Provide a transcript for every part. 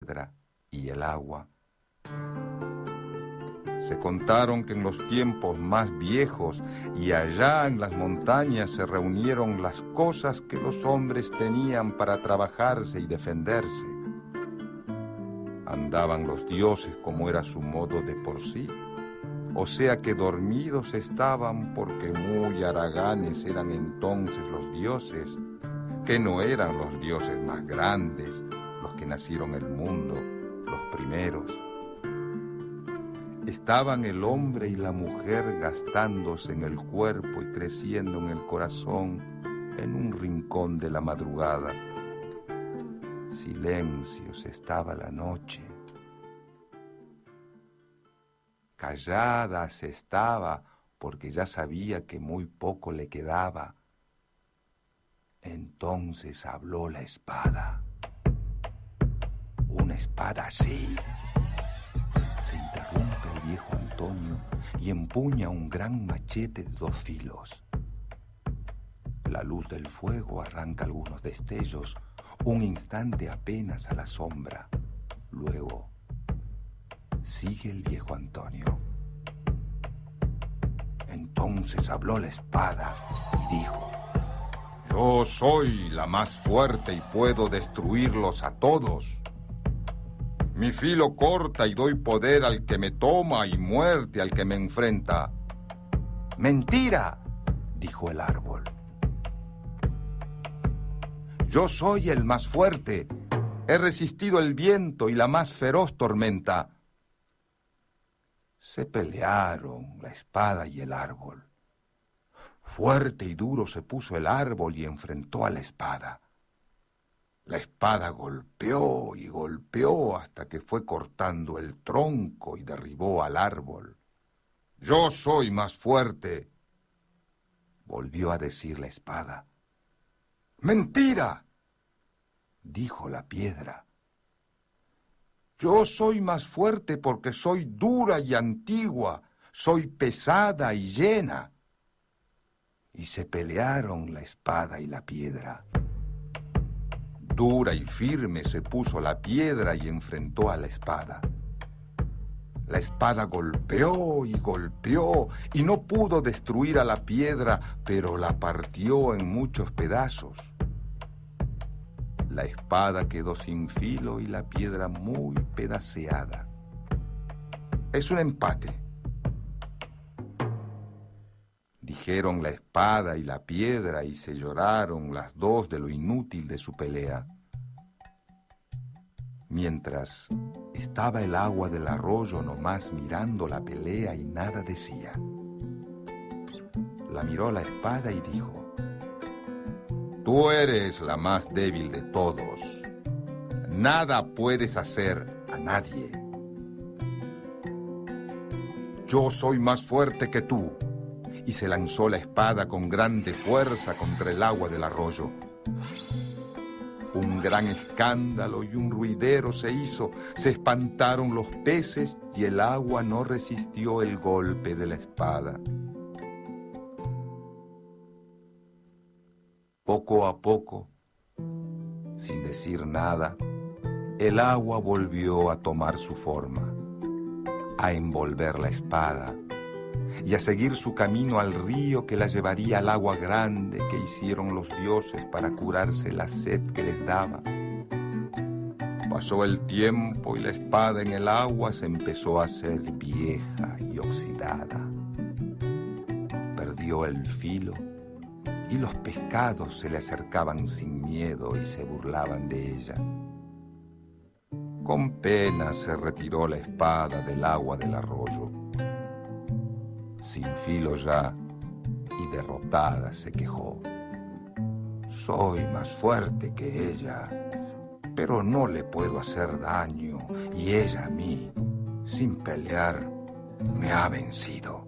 piedra y el agua. Se contaron que en los tiempos más viejos y allá en las montañas se reunieron las cosas que los hombres tenían para trabajarse y defenderse. Andaban los dioses como era su modo de por sí, o sea que dormidos estaban porque muy haraganes eran entonces los dioses, que no eran los dioses más grandes, los que nacieron el mundo, los primeros. Estaban el hombre y la mujer gastándose en el cuerpo y creciendo en el corazón en un rincón de la madrugada. Silencio se estaba la noche. Callada se estaba porque ya sabía que muy poco le quedaba. Entonces habló la espada. Una espada así. Se interrumpe el viejo Antonio y empuña un gran machete de 2 filos. La luz del fuego arranca algunos destellos, un instante apenas a la sombra. Luego sigue el viejo Antonio. Entonces habló la espada y dijo: Yo soy la más fuerte y puedo destruirlos a todos. Mi filo corta y doy poder al que me toma y muerte al que me enfrenta. ¡Mentira!, dijo el árbol. Yo soy el más fuerte. He resistido el viento y la más feroz tormenta. Se pelearon la espada y el árbol. Fuerte y duro se puso el árbol y enfrentó a la espada. La espada golpeó y golpeó hasta que fue cortando el tronco y derribó al árbol. Yo soy más fuerte, volvió a decir la espada. ¡Mentira!, dijo la piedra. Yo soy más fuerte porque soy dura y antigua, soy pesada y llena. Y se pelearon la espada y la piedra. Dura y firme se puso la piedra y enfrentó a la espada. La espada golpeó y no pudo destruir a la piedra, pero la partió en muchos pedazos. La espada quedó sin filo y la piedra muy pedaceada. Es un empate, dijeron la espada y la piedra y se lloraron las dos de lo inútil de su pelea. Mientras estaba el agua del arroyo nomás mirando la pelea y nada decía. La miró la espada y dijo: Tú eres la más débil de todos. Nada puedes hacer a nadie. Yo soy más fuerte que tú. Y se lanzó la espada con grande fuerza contra el agua del arroyo. Un gran escándalo y un ruidero se hizo, se espantaron los peces y el agua no resistió el golpe de la espada. Poco a poco, sin decir nada, el agua volvió a tomar su forma, a envolver la espada y a seguir su camino al río que la llevaría al agua grande que hicieron los dioses para curarse la sed que les daba. Pasó el tiempo y la espada en el agua se empezó a hacer vieja y oxidada. Perdió el filo y los pescados se le acercaban sin miedo y se burlaban de ella. Con pena se retiró la espada del agua del arroyo. Sin filo ya y derrotada se quejó. Soy más fuerte que ella, pero no le puedo hacer daño y ella a mí, sin pelear, me ha vencido.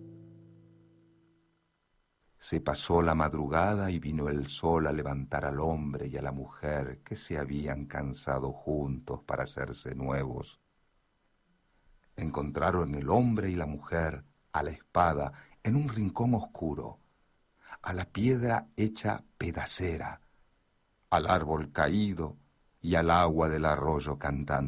Se pasó la madrugada y vino el sol a levantar al hombre y a la mujer que se habían cansado juntos para hacerse nuevos. Encontraron el hombre y la mujer a la espada en un rincón oscuro, a la piedra hecha pedacera, al árbol caído y al agua del arroyo cantando.